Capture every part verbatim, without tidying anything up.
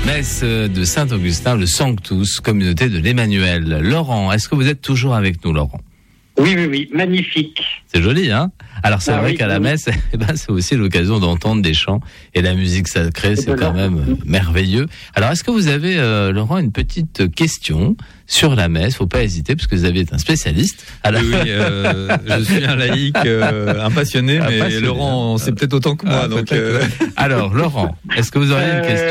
Messe de Saint-Augustin, le Sanctus, communauté de l'Emmanuel. Laurent, est-ce que vous êtes toujours avec nous, Laurent ? Oui, oui, oui, magnifique. C'est joli, hein ? Alors c'est ah, vrai oui, qu'à oui. la messe, eh ben, c'est aussi l'occasion d'entendre des chants et la musique sacrée, c'est, c'est quand même euh, merveilleux. Alors est-ce que vous avez, euh, Laurent, une petite question sur la messe ? Faut pas hésiter parce que vous avez été un spécialiste. Alors... Oui, euh, je suis un laïc, euh, un passionné, mais passionné, Laurent, c'est peut-être autant que moi. Ah, donc, euh... Alors Laurent, est-ce que vous auriez une question ?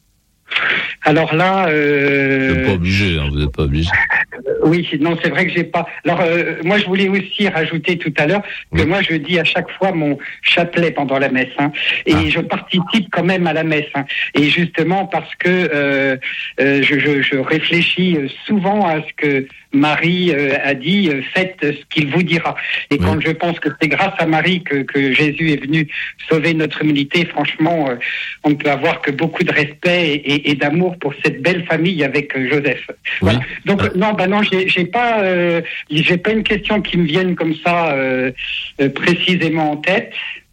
Alors là, euh... vous n'êtes pas obligé, hein, vous n'êtes pas obligé. Oui, non, c'est vrai que j'ai pas. Alors, euh, moi, je voulais aussi rajouter tout à l'heure que oui. moi, je dis à chaque fois mon chapelet pendant la messe, hein, et ah. je participe quand même à la messe, hein, et justement parce que euh, euh, je, je, je réfléchis souvent à ce que Marie euh, a dit, euh, faites ce qu'il vous dira. Et oui. quand je pense que c'est grâce à Marie que, que Jésus est venu sauver notre humanité, franchement, euh, on ne peut avoir que beaucoup de respect et, et, et d'amour pour cette belle famille avec euh, Joseph. Oui. Voilà. Donc ah. non, bah non, j'ai, j'ai pas, euh, j'ai pas une question qui me vienne comme ça euh, euh, précisément en tête.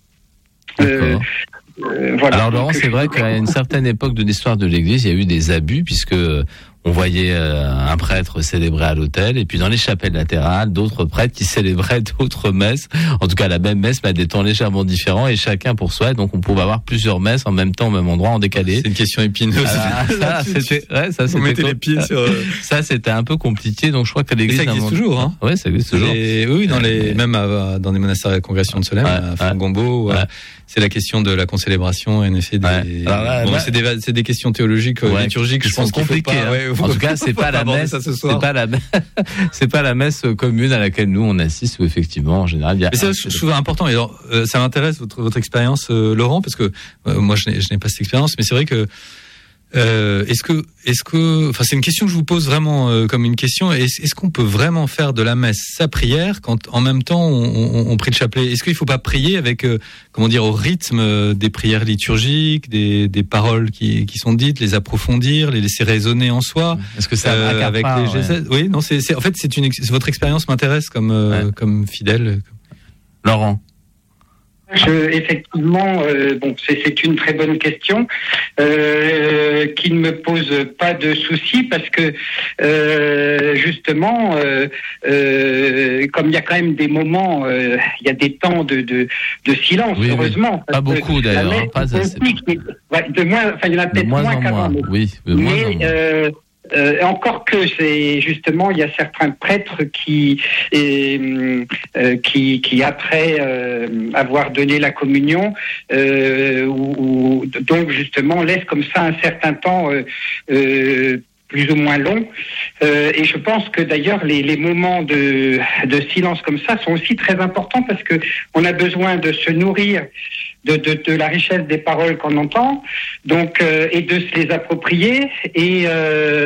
Euh, euh, voilà. Alors Laurent, c'est vrai qu'à une certaine époque de l'histoire de l'Église, il y a eu des abus puisque on voyait euh, un prêtre célébrer à l'autel et puis dans les chapelles latérales, d'autres prêtres qui célébraient d'autres messes, en tout cas la même messe mais à des temps légèrement différents et chacun pour soi. Donc on pouvait avoir plusieurs messes en même temps, au même endroit, en décalé. C'est une question épineuse. Ah, ça, c'était, ouais, ça, Vous mettez com- les pieds sur... Ça, c'était un peu compliqué, donc je crois que l'Église... Et ça existe toujours, hein. Ouais, ça existe toujours. Et, oui, dans les, même à, dans les monastères de la Congrégation de Solesmes, ouais, à Fangombo, ouais. Ouais. C'est la question de la concélébration, en effet. Des... Ouais. Alors là, bon, là, c'est, des, c'est des questions théologiques, ouais, liturgiques, je pense compliquées. Hein. Ouais, en tout cas, c'est pas la messe, c'est pas la, c'est pas la messe commune à laquelle nous on assiste où effectivement en général il y a. Mais ça, je trouve important. Et alors, euh, ça m'intéresse votre votre expérience, euh, Laurent, parce que euh, moi je n'ai, je n'ai pas cette expérience, mais c'est vrai que. Euh, est-ce que, est-ce que, enfin, c'est une question que je vous pose vraiment euh, comme une question. Est-ce, est-ce qu'on peut vraiment faire de la messe sa prière quand, en même temps, on, on, on prie le chapelet ? Est-ce qu'il ne faut pas prier avec, euh, comment dire, au rythme des prières liturgiques, des, des paroles qui, qui sont dites, les approfondir, les laisser résonner en soi ? Est-ce que ça euh, avec les gestes ? Ouais. Oui, non, c'est, c'est, en fait, c'est une, c'est, votre expérience m'intéresse comme, euh, ouais. comme fidèle. Laurent. Je, effectivement, euh, bon, c'est, c'est une très bonne question euh, qui ne me pose pas de soucis parce que euh, justement, euh, euh, comme il y a quand même des moments, euh, il y a des temps de de, de silence, oui, heureusement. Oui. Pas beaucoup d'ailleurs, hein, pas assez. Ouais, de moins, enfin il y en a peut-être moins, moins qu'avant. Moins. Oui, de mais moins en moins. Euh, Euh, encore que c'est justement il y a certains prêtres qui euh, euh, qui qui après euh, avoir donné la communion euh, ou, ou donc justement laissent comme ça un certain temps euh, euh, plus ou moins long euh, et je pense que d'ailleurs les, les moments de de silence comme ça sont aussi très importants parce que on a besoin de se nourrir De, de, de la richesse des paroles qu'on entend, donc euh, et de se les approprier et euh,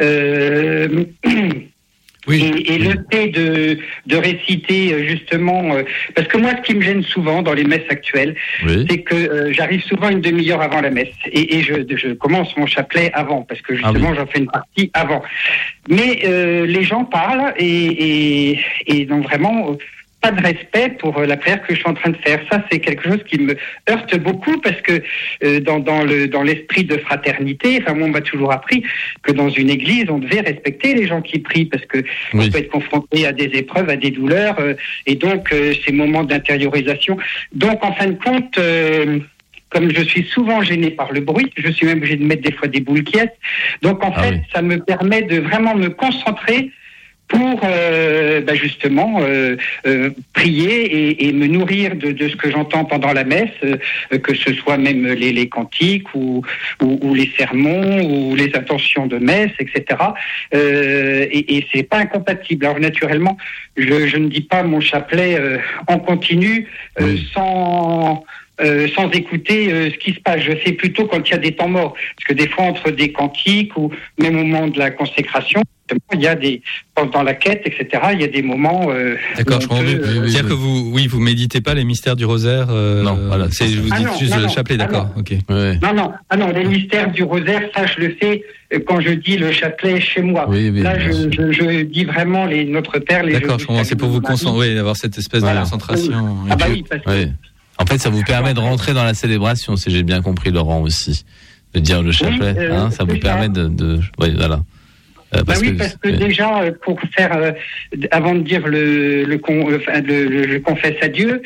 euh, oui. et, et le fait de de réciter justement euh, parce que moi ce qui me gêne souvent dans les messes actuelles, oui. c'est que euh, j'arrive souvent une demi-heure avant la messe et, et je, je commence mon chapelet avant parce que justement ah oui. j'en fais une partie avant. Mais euh, les gens parlent et et, et donc vraiment. Euh, pas de respect pour la prière que je suis en train de faire. Ça, c'est quelque chose qui me heurte beaucoup parce que euh, dans, dans, le, dans l'esprit de fraternité, enfin, moi, on m'a toujours appris que dans une église, on devait respecter les gens qui prient parce que oui. on peut être confronté à des épreuves, à des douleurs, euh, et donc euh, ces moments d'intériorisation. Donc, en fin de compte, euh, comme je suis souvent gêné par le bruit, je suis même obligé de mettre des fois des boules quiètes. Donc, en ah fait, oui. ça me permet de vraiment me concentrer pour euh, bah justement euh, euh, prier et, et me nourrir de, de ce que j'entends pendant la messe, euh, que ce soit même les, les cantiques ou, ou, ou les sermons ou les intentions de messe, et cetera. Euh, et, et c'est pas incompatible. Alors naturellement, je, je ne dis pas mon chapelet euh, en continu euh, oui. sans Euh, sans écouter euh, ce qui se passe. Je fais plutôt quand il y a des temps morts. Parce que des fois, entre des cantiques ou même au moment de la consécration, il y a des, pendant la quête, et cetera, il y a des moments... Euh, D'accord, je comprends. Euh, oui, oui, C'est-à-dire oui. que vous, oui, vous méditez pas les mystères du rosaire euh, Non, voilà. C'est, je vous ah dis non, juste non, le non, chapelet, d'accord. Ah non. Okay. Ouais. non, non, ah non, les mystères du rosaire, ça, je le fais quand je dis le chapelet chez moi. Oui, oui, Là, je, je, je dis vraiment les Notre Père, les D'accord, je comprends. C'est pour vous concentrer, oui, avoir cette espèce voilà. de concentration. Ah bah oui, parce que... Oui. En fait, ça vous permet de rentrer dans la célébration, si j'ai bien compris, Laurent, aussi. de dire le chapelet, oui, euh, hein, ça vous permet ça. de, de, oui, voilà. Euh, parce bah oui, que, parce que oui. déjà, pour faire, euh, avant de dire le, le, con, enfin, le, le je confesse à Dieu,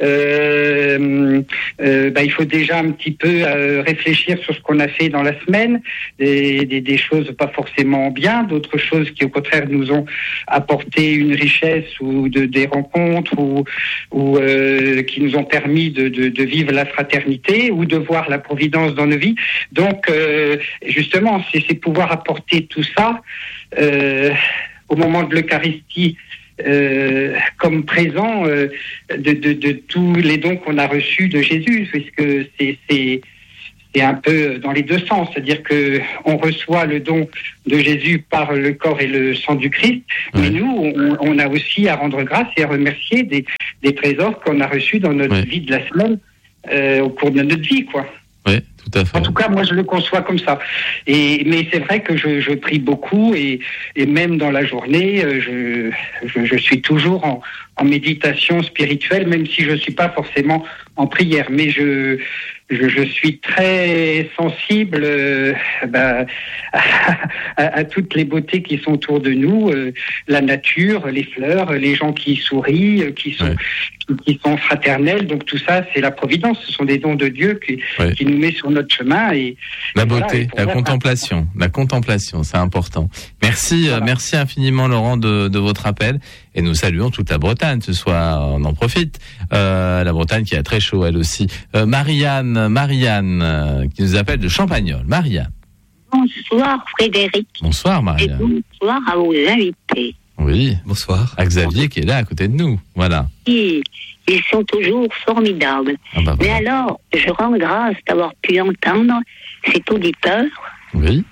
euh, euh, bah, il faut déjà un petit peu euh, réfléchir sur ce qu'on a fait dans la semaine, des, des, des choses pas forcément bien, d'autres choses qui au contraire nous ont apporté une richesse ou de, des rencontres ou, ou euh, qui nous ont permis de, de, de vivre la fraternité ou de voir la providence dans nos vies. Donc, euh, justement, c'est, c'est pouvoir apporter tout ça. Euh, au moment de l'Eucharistie, euh, comme présent euh, de, de, de tous les dons qu'on a reçus de Jésus, puisque c'est, c'est, c'est un peu dans les deux sens, c'est-à-dire que on reçoit le don de Jésus par le corps et le sang du Christ, mais oui. nous, on, on a aussi à rendre grâce et à remercier des, des trésors qu'on a reçus dans notre oui. vie de la semaine, euh, au cours de notre vie, quoi. Oui, tout à fait. En tout cas, moi, je le conçois comme ça. Et mais c'est vrai que je, je prie beaucoup et, et même dans la journée, je, je, je suis toujours en, en méditation spirituelle, même si je suis pas forcément en prière. Mais je je, je suis très sensible euh, bah, à, à, à toutes les beautés qui sont autour de nous, euh, la nature, les fleurs, les gens qui sourient, qui sont ouais. qui, qui sont fraternels. Donc tout ça, c'est la providence. Ce sont des dons de Dieu qui, ouais. qui nous met sur notre chemin. Et la beauté, voilà, la contemplation, la contemplation, c'est important. Merci, voilà. euh, merci infiniment Laurent de, de votre appel. Et nous saluons toute la Bretagne ce soir, on en profite. Euh, la Bretagne qui a très chaud elle aussi. Euh, Marianne, Marianne, euh, qui nous appelle de Champagnole. Marianne. Bonsoir Frédéric. Bonsoir Marianne. Et bonsoir à vos invités. Oui, bonsoir. À Xavier qui est là à côté de nous, voilà. Oui, ils sont toujours formidables. Ah bah voilà. Mais alors, je rends grâce d'avoir pu entendre cet auditeur. Oui.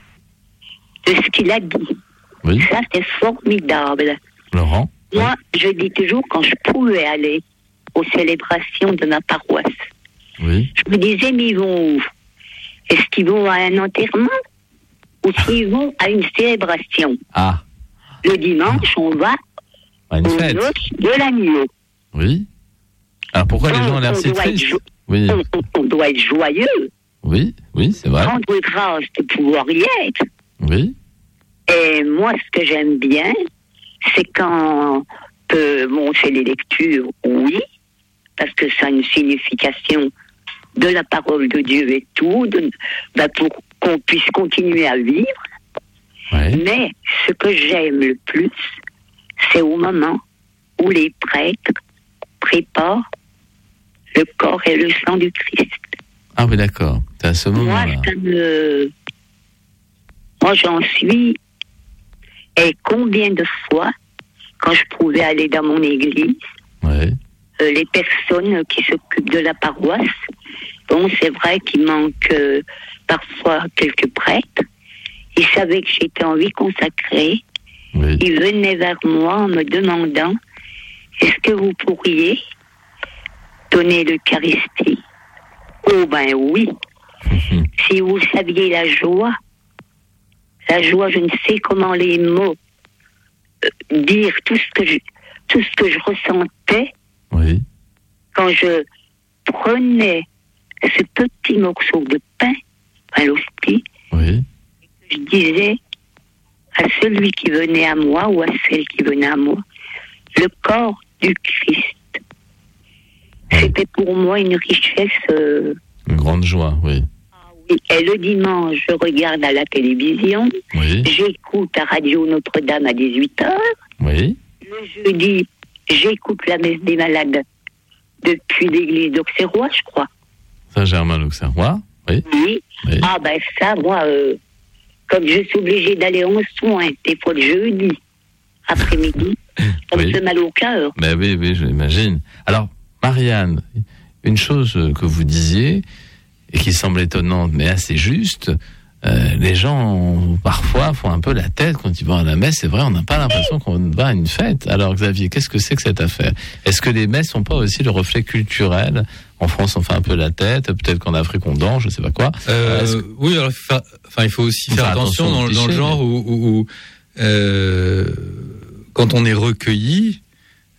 De ce qu'il a dit. Oui. Ça, c'est formidable. Laurent. Moi, oui. je dis toujours, quand je pouvais aller aux célébrations de ma paroisse, oui. je me disais, mais ils vont où? Est-ce qu'ils vont à un enterrement ou s'ils vont à une célébration? Ah. Le dimanche, on va à une fête. Aux noces de l'agneau. Oui. Alors pourquoi donc, les gens ont l'air si tristes? jo- oui. on, on doit être joyeux. Oui, oui, c'est vrai. Rendre grâce de pouvoir y être. Oui. Et moi, ce que j'aime bien, c'est quand euh, bon, c'est les lectures, oui, parce que ça a une signification de la parole de Dieu et tout, de, ben pour qu'on puisse continuer à vivre. Ouais. Mais ce que j'aime le plus, c'est au moment où les prêtres préparent le corps et le sang du Christ. Ah oui, d'accord. C'est à ce moment-là. Moi, ça me... Moi, j'en suis... Et combien de fois, quand je pouvais aller dans mon église, ouais. euh, les personnes qui s'occupent de la paroisse, bon, c'est vrai qu'il manque euh, parfois quelques prêtres, ils savaient que j'étais en vie consacrée, oui. Ils venaient vers moi en me demandant, est-ce que vous pourriez donner l'Eucharistie? Oh ben oui, mmh. Si vous saviez la joie, la joie, je ne sais comment les mots euh, dire tout ce que je, tout ce que je ressentais oui. quand je prenais ce petit morceau de pain à l'hostie, oui. et que je disais à celui qui venait à moi ou à celle qui venait à moi, le corps du Christ. Oui. C'était pour moi une richesse. Euh, une grande joie, oui. Et le dimanche, je regarde à la télévision. Oui. J'écoute à Radio Notre-Dame à dix-huit heures. Oui. Le jeudi, j'écoute la messe des malades depuis l'église d'Auxerrois, je crois. Saint-Germain-l'Auxerrois, oui. Oui. oui. Ah ben ça, moi, euh, comme je suis obligée d'aller en soins, des fois le jeudi, après-midi, ça me fait mal au cœur. Ben oui, oui, j'imagine. Alors, Marianne, une chose que vous disiez, et qui semble étonnante, mais assez juste, euh, les gens, parfois, font un peu la tête quand ils vont à la messe. C'est vrai, on n'a pas l'impression qu'on va à une fête. Alors, Xavier, qu'est-ce que c'est que cette affaire? Est-ce que les messes sont pas aussi le reflet culturel? En France, on fait un peu la tête. Peut-être qu'en Afrique, on danse, je sais pas quoi. Euh, que... Oui, alors, enfin, il faut aussi faire, faire attention, attention dans, clichés, dans le genre mais... où, où, où euh, quand on est recueilli,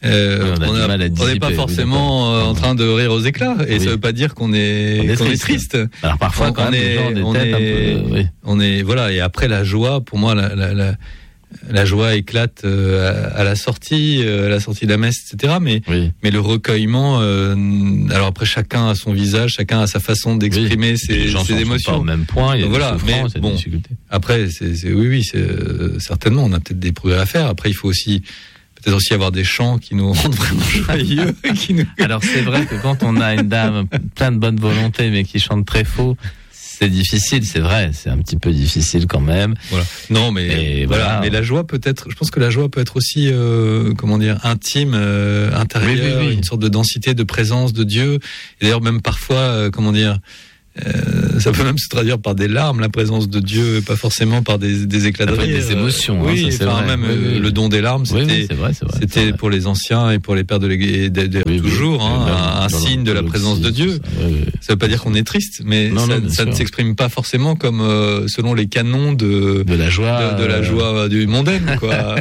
Euh, oui, on n'est pas forcément euh, en train de rire aux éclats, et oui. ça veut pas dire qu'on est, on est qu'on triste. Est triste. Alors parfois, donc, quand on même, est, gens, des on, est, un peu, oui. on est, voilà. Et après la joie, pour moi, la, la, la, la joie éclate euh, à, à la sortie, euh, à la sortie de la messe, et cetera. Mais, oui. mais le recueillement, euh, alors après chacun a son visage, chacun a sa façon d'exprimer oui. ses, les gens ses émotions. Pas au même point. Il y a voilà. Mais bon, après, c'est, c'est, oui, oui, c'est euh, certainement, on a peut-être des progrès à faire. Après, il faut aussi peut-être aussi avoir des chants qui nous rendent vraiment joyeux. qui nous... Alors c'est vrai que quand on a une dame plein de bonne volonté mais qui chante très faux, c'est difficile, c'est vrai, c'est un petit peu difficile quand même. Voilà. Non, mais Et voilà. voilà. Mais la joie peut être, je pense que la joie peut être aussi, euh, comment dire, intime, euh, intérieure, oui, oui, oui. une sorte de densité, de présence de Dieu. Et d'ailleurs même parfois, euh, comment dire. Euh, ça peut même se traduire par des larmes, la présence de Dieu, pas forcément par des, des éclats de rire. Des émotions. Oui, hein, ça, c'est enfin, vrai. même oui, oui. le don des larmes, c'était, oui, oui, c'est vrai, c'est vrai, c'était c'est vrai. pour les anciens et pour les pères de l'Église, de, de, oui, toujours oui, hein, un, un signe de la présence de Dieu. Ça, oui, oui. ça veut pas dire qu'on est triste, mais non, ça, non, ça ne s'exprime pas forcément comme euh, selon les canons de de la joie, de, de la joie du mondaine, quoi.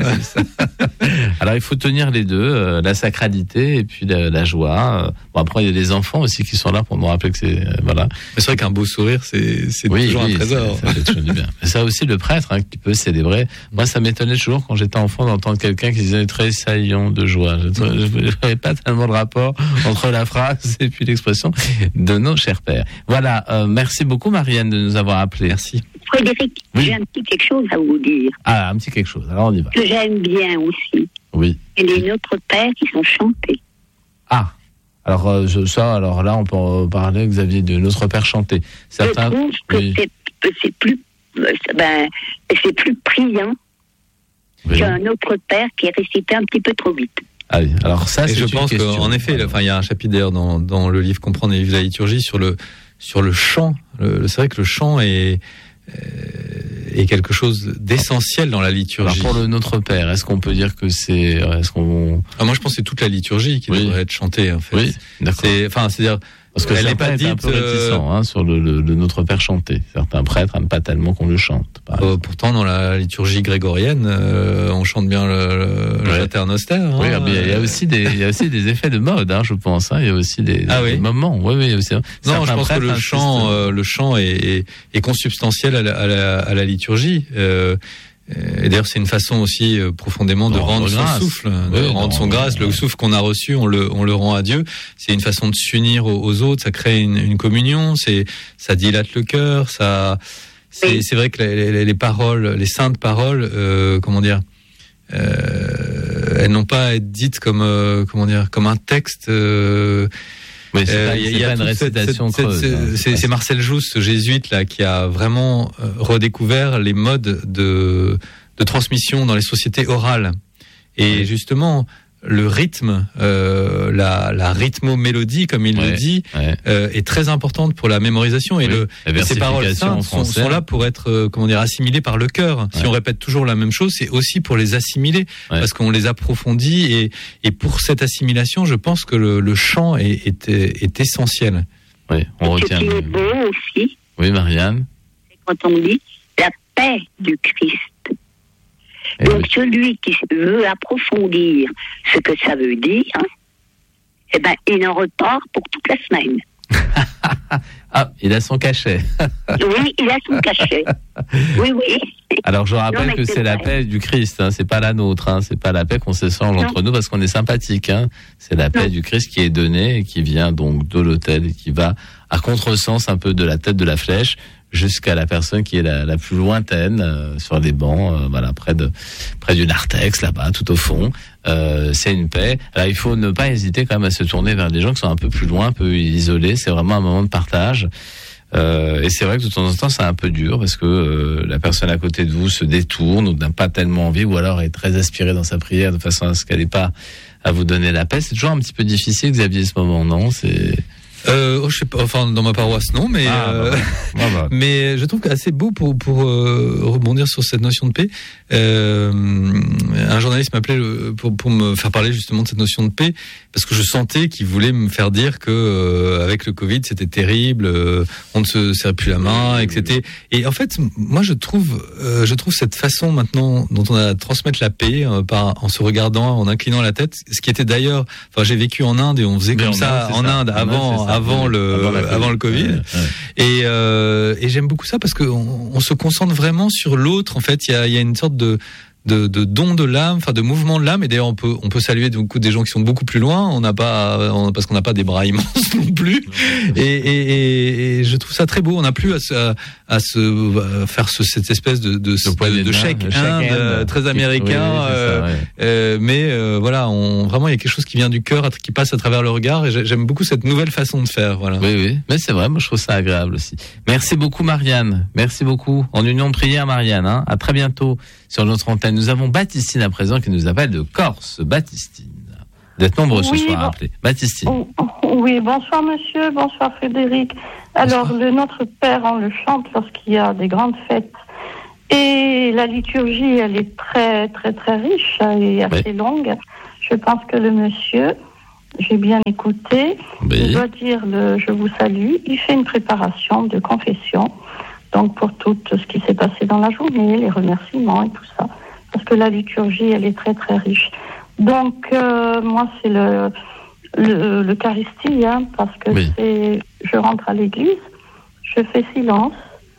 Alors il faut tenir les deux, euh, la sacralité et puis la, la joie. Bon, après il y a des enfants aussi qui sont là pour nous rappeler que c'est euh, voilà. Mais c'est vrai qu'un beau sourire, c'est, c'est oui, toujours oui, un trésor. Ça, ça fait toujours du bien. Mais ça aussi le prêtre hein, qui peut célébrer. Moi ça m'étonnait toujours quand j'étais enfant d'entendre quelqu'un qui disait tressaillant de joie. Je n'avais pas tellement de rapport entre la phrase et puis l'expression de nos chers pères. Voilà, euh, merci beaucoup Marianne de nous avoir appelés. Merci. Frédéric, oui. J'ai un petit quelque chose à vous dire. Ah, un petit quelque chose. Alors on y va. Que j'aime bien aussi. Oui. Et les Notre Père qui sont chantés. Ah. Alors euh, je, ça, alors là, on peut en parler, Xavier, de Notre Père chanté. Certains, je trouve que oui. c'est, c'est plus, ben, c'est plus priant oui. qu'un Notre Père qui est récité un petit peu trop vite. Ah oui. Alors ça, c'est et je une pense question. qu'en effet, enfin, il y a un chapitre d'ailleurs dans, dans le livre Comprendre et vivre la liturgie sur le sur le chant. Le, c'est vrai que le chant est est quelque chose d'essentiel dans la liturgie. Alors pour le Notre Père, est-ce qu'on peut dire que c'est, est-ce qu'on ah, moi je pense que c'est toute la liturgie qui oui. devrait être chantée en fait. Oui, d'accord. C'est, enfin, c'est-à-dire parce que elle n'est pas dite un peu réticent hein, sur le, le, le Notre Père chanté. Certains prêtres n'aiment pas tellement qu'on le chante. Euh, pourtant, dans la liturgie grégorienne, euh, on chante bien le, le, ouais. le Pater Noster. Hein, oui, mais il y a aussi des, il y a aussi des effets de mode, hein, je pense. Hein, il y a aussi des, ah, des oui. moments. Oui, oui. Aussi, non, je pense que le chant, euh, le chant est, est, est consubstantiel à la, à la, à la liturgie. Euh, Et d'ailleurs, c'est une façon aussi euh, profondément de oh, rendre son grâce. souffle, de oui, rendre non, son grâce. Non, le souffle qu'on a reçu, on le, on le rend à Dieu. C'est une façon de s'unir aux, aux autres. Ça crée une, une communion. C'est, ça dilate le cœur. Ça, c'est, oui. c'est vrai que les, les, les paroles, les saintes paroles, euh, comment dire, euh, elles n'ont pas à être dites comme, euh, comment dire, comme un texte. Euh, Oui, c'est, euh, pas, c'est y a pas une récitation cette, creuse. Cette, hein, c'est, c'est Marcel Jousse, ce jésuite là, qui a vraiment euh, redécouvert les modes de, de transmission dans les sociétés orales. Et oui. justement, le rythme, euh, la, la rythmo-mélodie, comme il ouais, le dit, ouais. euh, est très importante pour la mémorisation. Et, oui, le, et ces paroles saintes sont, sont là pour être, euh, comment dire, assimilées par le cœur. Ouais. Si on répète toujours la même chose, c'est aussi pour les assimiler, ouais. parce qu'on les approfondit. Et, et pour cette assimilation, je pense que le, le chant est, est, est essentiel. Oui, on Ce retient. qui est beau aussi. Oui, Marianne. C'est quand on dit la paix du Christ. Et donc, oui. celui qui veut approfondir ce que ça veut dire, hein, eh ben, il en repart pour toute la semaine. Ah, il a son cachet. Oui, il a son cachet. Oui, oui. Alors, je rappelle non, que c'est, c'est la paix du Christ, hein, c'est pas la nôtre, hein, c'est pas la paix qu'on s'échange non. entre nous parce qu'on est sympathique, hein. C'est la paix non. du Christ qui est donnée et qui vient donc de l'autel et qui va à contresens un peu de la tête de la flèche jusqu'à la personne qui est la, la plus lointaine, euh, sur des bancs, euh, voilà, près de, près du narthex, là-bas, tout au fond. Euh, c'est une paix. Alors, il faut ne pas hésiter quand même à se tourner vers des gens qui sont un peu plus loin, un peu isolés. C'est vraiment un moment de partage. Euh, et c'est vrai que de temps en temps, c'est un peu dur parce que euh, la personne à côté de vous se détourne ou n'a pas tellement envie ou alors est très aspirée dans sa prière de façon à ce qu'elle n'ait pas à vous donner la paix. C'est toujours un petit peu difficile, Xavier, ce moment, non? C'est... Euh, je sais pas, enfin dans ma paroisse non, mais ah, euh, bah, bah, bah. mais je trouve assez beau pour pour euh, rebondir sur cette notion de paix. Euh, un journaliste m'appelait pour pour me faire parler justement de cette notion de paix parce que je sentais qu'il voulait me faire dire que euh, avec le Covid c'était terrible, euh, on ne se serrait plus la main, et cetera. Et en fait, moi je trouve euh, je trouve cette façon maintenant dont on a de transmettre la paix euh, par en se regardant, en inclinant la tête, ce qui était d'ailleurs, enfin j'ai vécu en Inde et on faisait mais comme ça Inde, en ça. Inde avant ça, avant oui, le avant, avant le Covid. Ouais, ouais. Et euh, et j'aime beaucoup ça parce que on, on se concentre vraiment sur l'autre. En fait, il y a il y a une sorte de de, de don de l'âme, enfin de mouvement de l'âme. Et d'ailleurs, on peut on peut saluer beaucoup des gens qui sont beaucoup plus loin. On n'a pas on, parce qu'on n'a pas des bras immenses non plus. Et, et, et, et je trouve ça très beau. On n'a plus à se à, à se à faire ce, cette espèce de de, de, de chèque Inde très américain. Oui, euh, ça, ouais. euh, mais euh, voilà, on vraiment il y a quelque chose qui vient du cœur, qui passe à travers le regard. Et j'aime beaucoup cette nouvelle façon de faire. Voilà. Oui, oui. Mais c'est vrai. Moi, je trouve ça agréable aussi. Merci beaucoup, Marianne. Merci beaucoup. En union de prière, Marianne. Hein. À très bientôt sur notre antenne. Nous avons Baptistine à présent qui nous appelle de Corse. Baptistine. Vous êtes nombreux ce oui, soir bon... à appeler. Baptistine. Oh, oui, bonsoir monsieur, bonsoir Frédéric. Alors, bonsoir. Le Notre Père, on le chante lorsqu'il y a des grandes fêtes. Et la liturgie, elle est très, très, très riche et assez oui. longue. Je pense que le monsieur, j'ai bien écouté, oui. il doit dire le « je vous salue ». Il fait une préparation de confession. Donc, pour tout ce qui s'est passé dans la journée, les remerciements et tout ça. Parce que la liturgie, elle est très, très riche. Donc, euh, moi, c'est le, le, l'Eucharistie, hein, parce que oui. c'est, je rentre à l'église, je fais silence,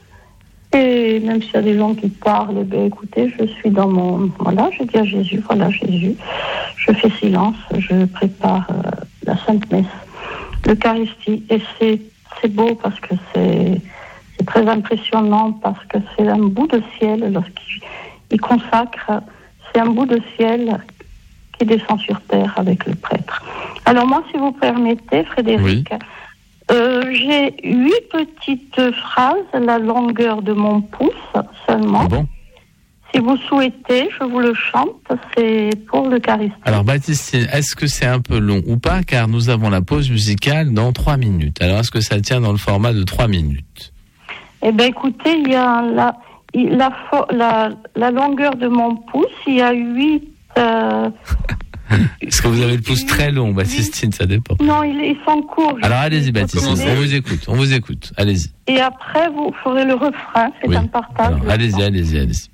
et même s'il y a des gens qui parlent, eh bien, écoutez, je suis dans mon, voilà, je dis à Jésus, voilà Jésus, je fais silence, je prépare euh, la Sainte Messe, l'Eucharistie, et c'est, c'est beau parce que c'est, c'est très impressionnant, parce que c'est un bout de ciel, lorsqu'il il consacre, c'est un bout de ciel qui descend sur terre avec le prêtre. Alors moi, si vous permettez, Frédéric, oui. euh, j'ai huit petites phrases, la longueur de mon pouce seulement. Bon. Si vous souhaitez, je vous le chante, c'est pour l'Eucharistie. Alors Baptistine, est-ce que c'est un peu long ou pas? Car nous avons la pause musicale dans trois minutes. Alors est-ce que ça tient dans le format de trois minutes? Eh bien écoutez, il y a la, la, la, la longueur de mon pouce, il y a huit... Euh, Est-ce que vous avez le pouce très long, Baptistine? Ça dépend. Non, ils, ils sont courts. Alors allez-y, Baptistine, on vous écoute, on vous écoute, allez-y. Et après, vous ferez le refrain, c'est oui. un partage. Alors, allez-y, allez-y, allez-y.